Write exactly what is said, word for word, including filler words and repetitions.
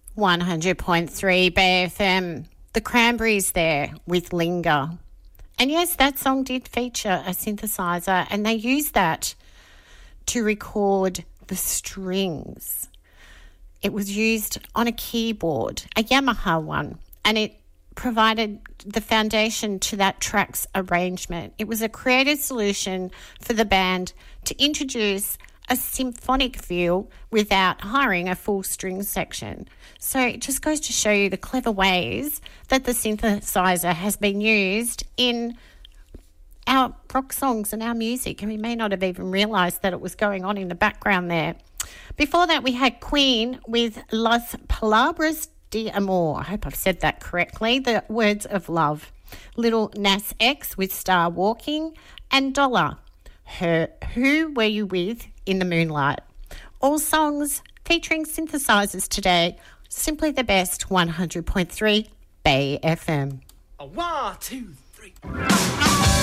one hundred point three Bay F M. The Cranberries there with Linger. And yes, that song did feature a synthesizer, and they used that to record the strings. It was used on a keyboard, a Yamaha one, and it provided the foundation to that track's arrangement. It was a creative solution for the band to introduce a symphonic feel without hiring a full string section. So it just goes to show you the clever ways that the synthesizer has been used in our rock songs and our music, and we may not have even realised that it was going on in the background there. Before that, we had Queen with Las Palabras de Amor. I hope I've said that correctly. The Words of Love. Little Nas X with Star Walking, and Dollar, Her Who Were You With in the Moonlight. All songs featuring synthesizers today. Simply the best. One hundred point three Bay F M. A one, two, three.